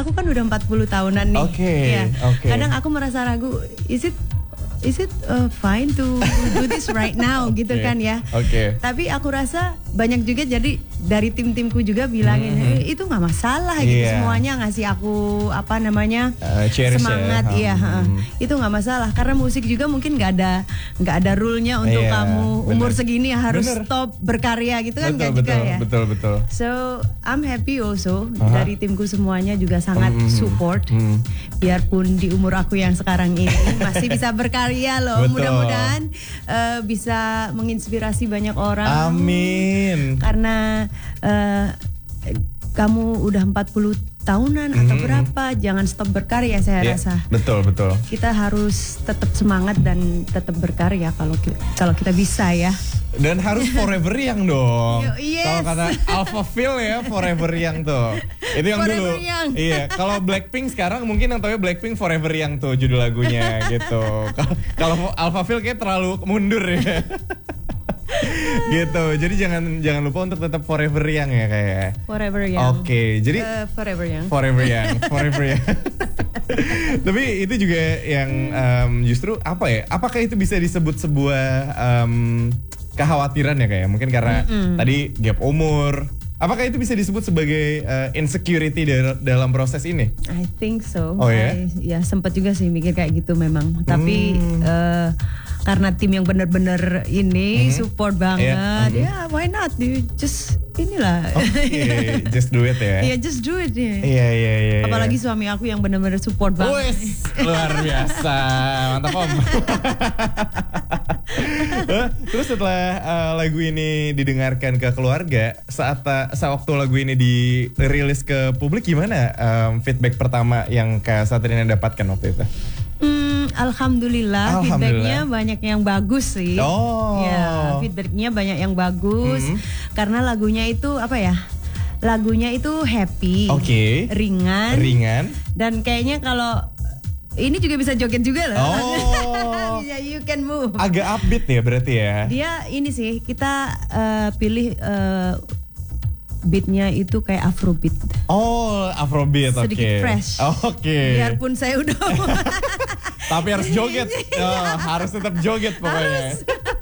aku kan udah 40 tahunan nih. Oke, Iya. oke. Kadang aku merasa ragu, is it fine to do this right now gitu kan ya. Oke. Tapi aku rasa banyak juga jadi dari tim-timku juga bilangin itu nggak masalah gitu, Iya. semuanya ngasih aku apa namanya cherish semangat ya. itu nggak masalah karena musik juga mungkin nggak ada rule-nya untuk Iya, kamu umur bener. segini harus Bener. stop berkarya gitu kan, nggak Betul, juga ya. betul. So I'm happy also dari timku semuanya juga sangat support. Biarpun di umur aku yang sekarang ini masih bisa berkarya loh. Betul. Mudah-mudahan bisa menginspirasi banyak orang. Amin. Karena kamu udah 40 tahunan atau berapa, jangan stop berkarya saya Iya, rasa. betul. Kita harus tetap semangat dan tetap berkarya kalau kita bisa ya. Dan harus forever young dong. Yes. Kalau kata Alpha Phil ya, forever young tuh. Itu yang Forever dulu. Young. Iya, kalau Blackpink sekarang mungkin yang tahu Blackpink Forever Young tuh judul lagunya gitu. Kalau Alpha Phil kayak terlalu mundur ya. Gitu. Jadi jangan lupa untuk tetap forever young ya kayak. Forever Young. Oke, jadi Forever Young. forever young. Tapi itu juga yang justru apa ya? Apakah itu bisa disebut sebuah kekhawatiran ya kayak? Mungkin karena tadi gap umur. Apakah itu bisa disebut sebagai insecurity dalam proses ini? I think so. Oh ya? Ya sempat juga sih mikir kayak gitu memang. Tapi karena tim yang benar-benar ini support banget, ya why not? You just inilah. Oke, just do it ya. Iya, just do it ya. Iya. Apalagi suami aku yang benar-benar support banget. Wes, luar biasa, mantap om. Terus setelah lagu ini didengarkan ke keluarga, saat waktu lagu ini dirilis ke publik, gimana feedback pertama yang Kak Satrina dapatkan waktu itu? Alhamdulillah, feedbacknya banyak yang bagus sih. Oh. Ya, feedbacknya banyak yang bagus karena lagunya itu apa ya? Lagunya itu happy, ringan, dan kayaknya kalau ini juga bisa joget juga loh. Oh. Ya, you can move. Agak upbeat ya berarti ya? Dia ini sih kita pilih beatnya itu kayak Afrobeat. Oh, Afrobeat, oke. Sedikit fresh. Oke. Biarpun saya udah. Tapi harus joget. Harus tetap joget pokoknya.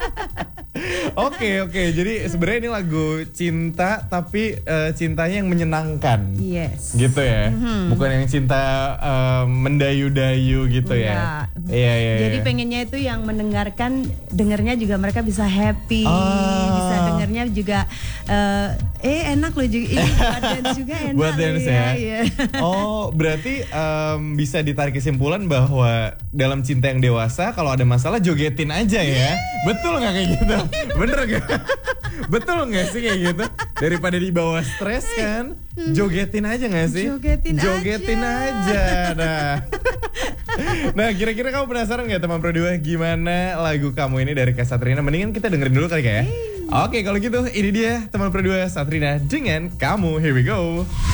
Oke. Jadi sebenarnya ini lagu cinta tapi cintanya yang menyenangkan. Yes. Gitu ya. Bukan yang cinta mendayu-dayu gitu ya. Iya. Jadi pengennya itu yang dengarnya juga mereka bisa happy, bisa dengarnya juga enak loh juga. Ini buat dance juga enak. Buat dance ya. Iya. Oh, berarti bisa ditarik kesimpulan bahwa dalam cinta yang dewasa kalau ada masalah jogetin aja ya. Betul nggak kayak gitu? Bener gak? Betul nggak sih kayak gitu? Daripada dibawa stres kan, jogetin aja nggak sih? Jogetin aja. Nah, kira-kira kamu penasaran nggak teman Pro 2 gimana lagu kamu ini dari Kak Satrina? Mendingan kita dengerin dulu kali ya. Oke, kalau gitu ini dia teman Pro 2 Satrina dengan Kamu. Here we go.